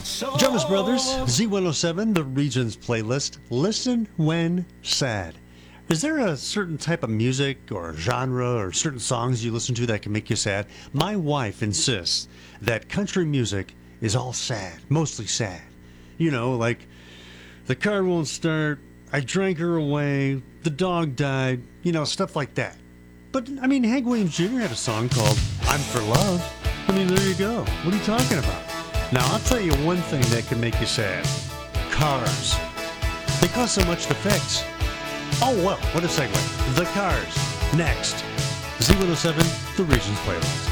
Jonas Brothers, Z107, the Regions playlist. Listen when sad. Is there a certain type of music or genre or certain songs you listen to that can make you sad? My wife insists that country music is all sad, mostly sad. You know, like the car won't start, I drank her away, the dog died, you know, stuff like that. But, I mean, Hank Williams Jr. had a song called I'm for Love. I mean, there you go. What are you talking about? Now, I'll tell you one thing that can make you sad. Cars. They cost so much to fix. Oh, well, what a segue. The Cars. Next. Z107, the Regions playlist.